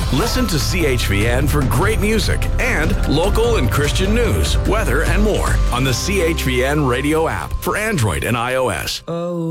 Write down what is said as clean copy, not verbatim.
Listen to CHVN for great music and local and Christian news, weather, and more on the CHVN radio app for Android and iOS.